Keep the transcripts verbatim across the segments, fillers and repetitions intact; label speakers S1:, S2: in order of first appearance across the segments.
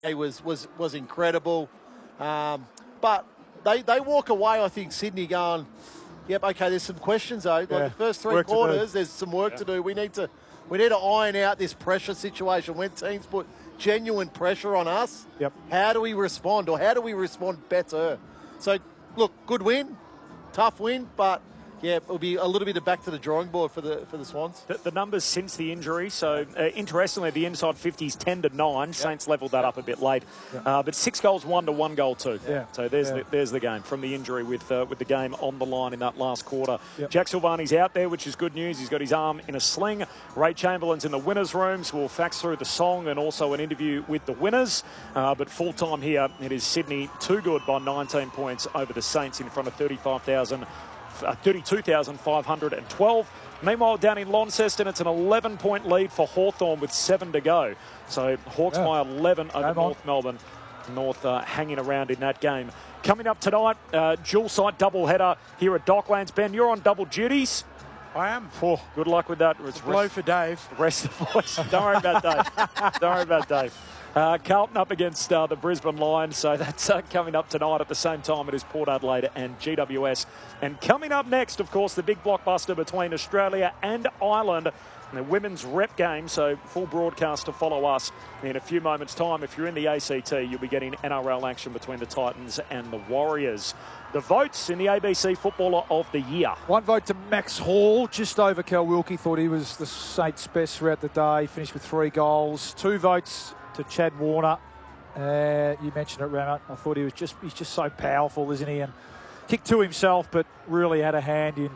S1: It was was was incredible. Um, but they they walk away, I think, Sydney going, yep, okay, there's some questions though. Like
S2: Yeah,
S1: the first three
S2: work to
S1: quarters,
S2: do.
S1: there's some work
S2: Yeah.
S1: to do. We need to we need to iron out this pressure situation when teams put genuine pressure on us.
S2: Yep.
S1: How do we respond, or how do we respond better? So, look, good win, tough win, but yeah, it'll be a little bit of back to the drawing board for the for the Swans.
S3: The, the numbers since the injury, so uh, interestingly, the inside fifties ten to nine. Yep. Saints levelled that up a bit late, yep. uh, but six goals one to one goal two.
S2: Yeah.
S3: So there's
S2: yeah.
S3: the, there's the game from the injury with uh, with the game on the line in that last quarter.
S2: Yep.
S3: Jack Silvani's out there, which is good news. He's got his arm in a sling. Ray Chamberlain's in the winners' rooms. We'll fax through the song and also an interview with the winners. Uh, but full time here, it is Sydney too good by nineteen points over the Saints in front of thirty-five thousand. Uh, thirty-two thousand five hundred twelve. Meanwhile, down in Launceston, it's an eleven-point lead for Hawthorn with seven to go. So Hawks
S2: yeah.
S3: by eleven over
S2: Come
S3: North
S2: on.
S3: Melbourne. North uh, hanging around in that game. Coming up tonight, uh, dual-site doubleheader here at Docklands. Ben, you're on double duties.
S2: I am.
S3: Oh, good luck with that. It's
S2: Blow for Dave.
S3: Rest of the voice. Don't worry about Dave. Don't worry about Dave. Uh, Carlton up against uh, the Brisbane Lions, so that's uh, coming up tonight at the same time. It is Port Adelaide and G W S. And coming up next, of course, the big blockbuster between Australia and Ireland, and the women's rep game, so full broadcast to follow us in a few moments' time. If you're in the A C T, you'll be getting N R L action between the Titans and the Warriors. The votes in the A B C Footballer of the Year.
S2: One vote to Max Hall, just over Cal Wilkie. Thought he was the Saints' best throughout the day. Finished with three goals. Two votes to Chad Warner. Uh, you mentioned it, Rama. I thought he was just he's just so powerful, isn't he? And kicked to himself, but really had a hand in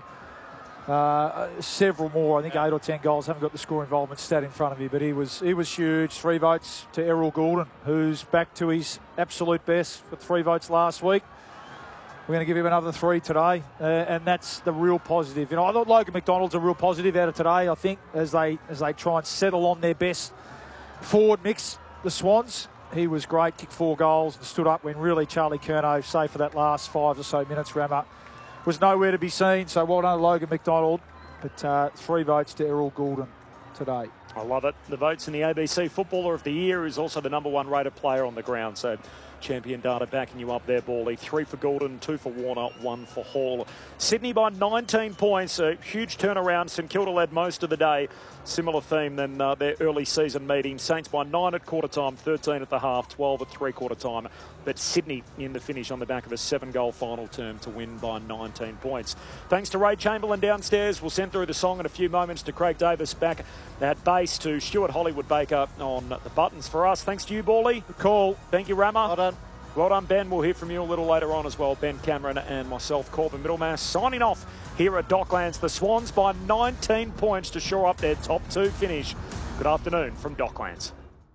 S2: uh, several more. I think eight or ten goals. Haven't got the score involvement stat in front of me, but he was he was huge. Three votes to Errol Goulden, who's back to his absolute best. Got three votes last week. We're going to give him another three today, uh, and that's the real positive. You know, I thought Logan McDonald's a real positive out of today. I think as they as they try and settle on their best forward mix, the Swans. He was great, kicked four goals and stood up when really Charlie Curnow, save for that last five or so minutes, Rammer, was nowhere to be seen. So well done, Logan McDonald. But uh, three votes to Errol Goulden today.
S3: I love it. The votes in the A B C Footballer of the Year is also the number one rated player on the ground. So champion data backing you up there, Bally. Three for Goulden, two for Warner, one for Hall. Sydney by nineteen points. A huge turnaround. St Kilda led most of the day. Similar theme than uh, their early season meeting. Saints by nine at quarter time, thirteen at the half, twelve at three quarter time. But Sydney in the finish on the back of a seven goal final term to win by nineteen points. Thanks to Ray Chamberlain downstairs. We'll send through the song in a few moments to Craig Davis back at base, to Stuart Hollywood Baker on the buttons for us. Thanks to you, Bally. Good call. Thank you, Rama.
S1: Well done.
S3: Well done, Ben. We'll hear from you a little later on as well. Ben Cameron and myself, Corbin Middlemass, signing off here at Docklands. The Swans by nineteen points to shore up their top two finish. Good afternoon from Docklands.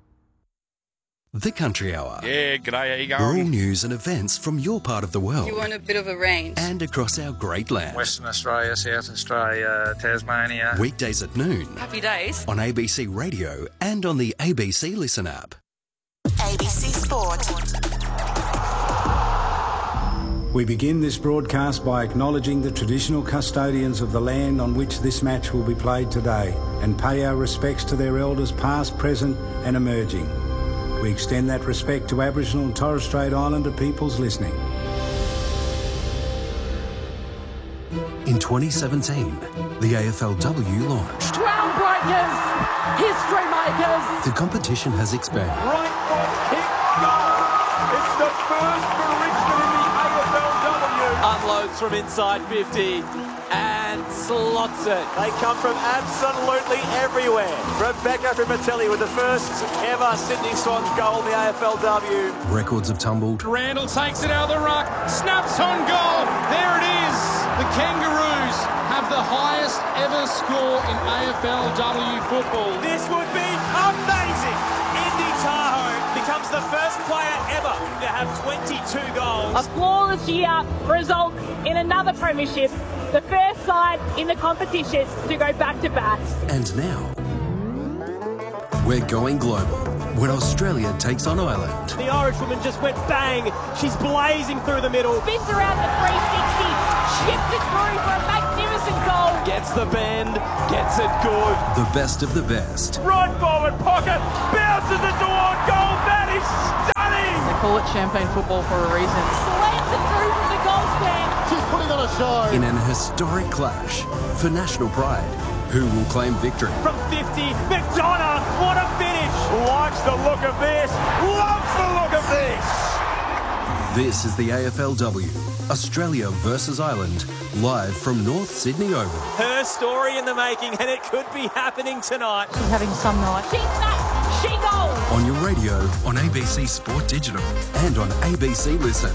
S4: The Country Hour.
S5: Yeah, g'day, how you
S4: Rural
S5: going?
S4: news and events from your part of the world.
S6: You want a bit of a range.
S4: And across our great land.
S5: Western Australia, South Australia, Tasmania.
S4: Weekdays at noon.
S6: Happy days.
S4: On A B C Radio and on the A B C Listen app.
S7: A B C Sport.
S8: We begin this broadcast by acknowledging the traditional custodians of the land on which this match will be played today and pay our respects to their elders past, present and emerging. We extend that respect to Aboriginal and Torres Strait Islander peoples listening.
S4: In twenty seventeen, the A F L W launched.
S9: Groundbreakers! History makers!
S4: The competition has expanded.
S9: Right foot kick, goal! It's the first for Richmond in the A F L W!
S10: Unloads from inside fifty and slots it. They come from absolutely everywhere. Rebecca Primatelli with the first ever Sydney Swans goal in the A F L W.
S4: Records have tumbled.
S11: Randall takes it out of the ruck, snaps on goal. There it is. The Kangaroos have the highest ever score in A F L W football.
S10: This would be amazing. Indy Tahoe becomes the first player ever to have twenty-two goals.
S12: A flawless year results in another premiership, the first side in the competition to go back-to-back.
S4: And now, we're going global when Australia takes on Ireland.
S10: The Irish woman just went bang. She's blazing through the middle.
S12: Spins around the three sixty, chips it through for a magnificent goal.
S10: Get gets the bend, gets it good.
S4: The best of the best.
S9: Right forward pocket, bounces it toward goal. That is stunning.
S6: They call it champagne football for a reason.
S12: Slams it through from the goal stand.
S1: She's putting on a show.
S4: In an historic clash for national pride. Who will claim victory?
S9: From fifty, McDonough, what a finish. Likes the look of this, loves the look of this.
S4: This is the A F L W, Australia versus Ireland, live from North Sydney Oval.
S10: Her story in the making, and it could be happening tonight.
S6: She's having some night.
S12: She's back. She goes.
S4: On your radio, on A B C Sport Digital, and on A B C Listen.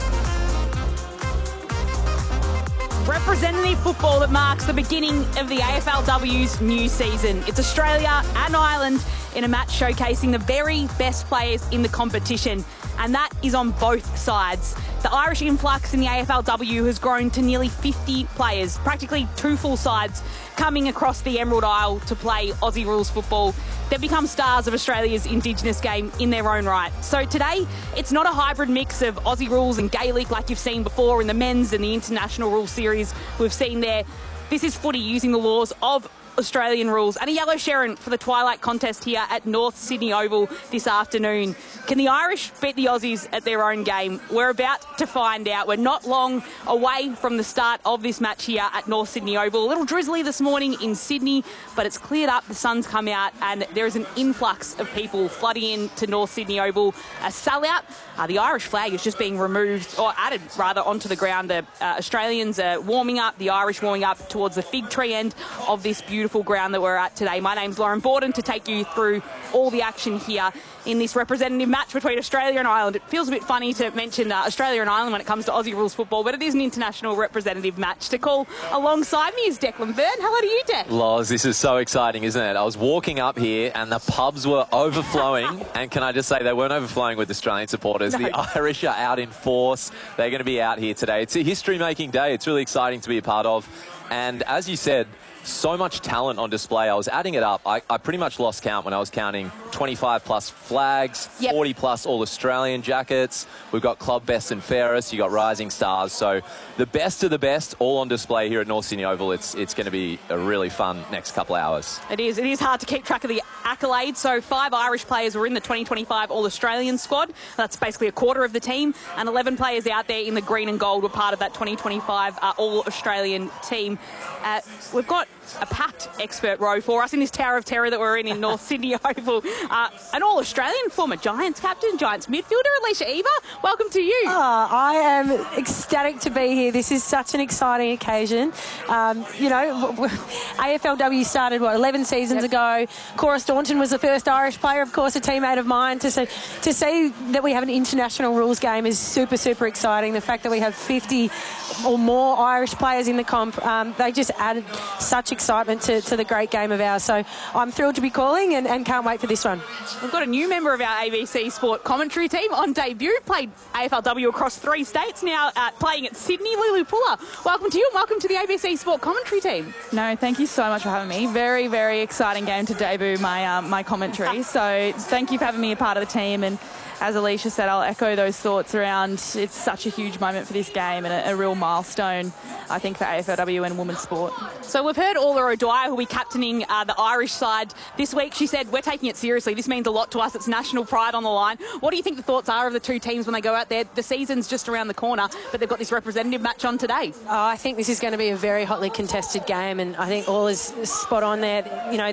S12: Representative football that marks the beginning of the A F L W's new season. It's Australia and Ireland in a match showcasing the very best players in the competition, and that is on both sides. The Irish influx in the A F L W has grown to nearly fifty players, practically two full sides, coming across the Emerald Isle to play Aussie rules football. They've become stars of Australia's Indigenous game in their own right. So today, it's not a hybrid mix of Aussie rules and Gaelic like you've seen before in the men's and the international rules series we've seen there. This is footy using the laws of Australian rules, and a yellow Sharon for the Twilight contest here at North Sydney Oval this afternoon. Can the Irish beat the Aussies at their own game? We're about to find out. We're not long away from the start of this match here at North Sydney Oval. A little drizzly this morning in Sydney, but it's cleared up, the sun's come out, and there is an influx of people flooding in to North Sydney Oval. A sellout. Uh, the Irish flag is just being removed, or added rather, onto the ground. The uh, Australians are warming up, the Irish warming up towards the fig tree end of this beautiful Beautiful ground that we're at today. My name's Lauren Borden to take you through all the action here in this representative match between Australia and Ireland. It feels a bit funny to mention uh, Australia and Ireland when it comes to Aussie rules football, but it is an international representative match. To call alongside me is Declan Byrne. Hello to you, Dec.
S10: Loz, this is so exciting, isn't it? I was walking up here and the pubs were overflowing, and can I just say they weren't overflowing with Australian supporters.
S12: No.
S10: The Irish are out in force. They're going to be out here today. It's a history-making day. It's really exciting to be a part of. And as you said, so much talent on display. I was adding it up. I, I pretty much lost count when I was counting twenty-five plus flags,
S12: yep.
S10: forty plus All-Australian jackets. We've got club best and fairest. You got rising stars. So the best of the best all on display here at North Sydney Oval. It's it's going to be a really fun next couple hours.
S12: It is. It is hard to keep track of the accolades. So five Irish players were in the twenty twenty-five All-Australian squad. That's basically a quarter of the team. And eleven players out there in the green and gold were part of that twenty twenty-five uh, All-Australian team. Uh, we've got a packed expert row for us in this Tower of Terror that we're in in North Sydney Oval. Uh, an All-Australian former Giants captain, Giants midfielder, Alicia Eva. Welcome to you.
S13: Oh, I am ecstatic to be here. This is such an exciting occasion. Um, you know, A F L W started, what, eleven seasons yep. ago. Cora Staunton was the first Irish player, of course, a teammate of mine. To see, to see that we have an international rules game is super, super exciting. The fact that we have fifty or more Irish players in the comp, um, they just added such excitement to, to the great game of ours. So I'm thrilled to be calling and, and can't wait for this one.
S12: We've got a new member of our A B C Sport commentary team on debut. Played A F L W across three states, now uh, playing at Sydney. Lulu Puller, welcome to you and welcome to the A B C Sport commentary team.
S6: No, thank you so much for having me. Very, very exciting game to debut my um, my commentary. So thank you for having me a part of the team. And as Alicia said, I'll echo those thoughts around it's such a huge moment for this game and a, a real milestone, I think, for A F L W and women's sport.
S12: So we've heard Orla O'Dwyer, who'll be captaining uh, the Irish side this week. She said, we're taking it seriously. This means a lot to us. It's national pride on the line. What do you think the thoughts are of the two teams when they go out there? The season's just around the corner, but they've got this representative match on today.
S13: Oh, I think this is going to be a very hotly contested game, and I think all is spot on there. You know,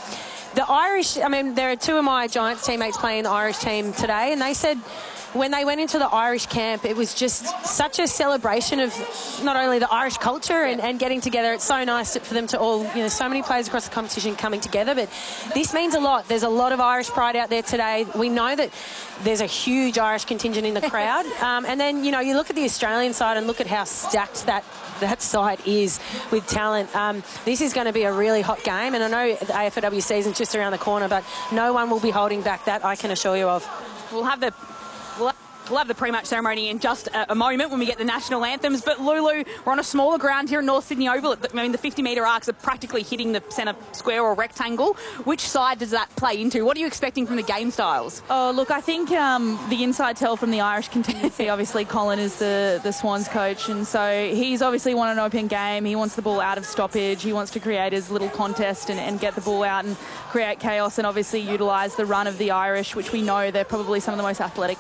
S13: the Irish, I mean, there are two of my Giants teammates playing the Irish team today, and they said when they went into the Irish camp, it was just such a celebration of not only the Irish culture and, and getting together. It's so nice for them to all, you know, so many players across the competition coming together, but this means a lot. There's a lot of Irish pride out there today. We know that there's a huge Irish contingent in the crowd. Um, and then, you know, you look at the Australian side and look at how stacked that that side is with talent. Um, this is going to be a really hot game, and I know the A F L W season's just around the corner, but no one will be holding back that, I can assure you of.
S12: We'll have the... We'll We'll have the pre-match ceremony in just a, a moment when we get the national anthems. But Lulu, we're on a smaller ground here in North Sydney Oval. I mean, the fifty metre arcs are practically hitting the centre square or rectangle. Which side does that play into? What are you expecting from the game styles?
S6: Oh, look, I think um, the inside tell from the Irish contingency, obviously Colin is the, the Swans coach, and so he's obviously won an open game. He wants the ball out of stoppage. He wants to create his little contest and, and get the ball out and create chaos, and obviously utilise the run of the Irish, which we know they're probably some of the most athletic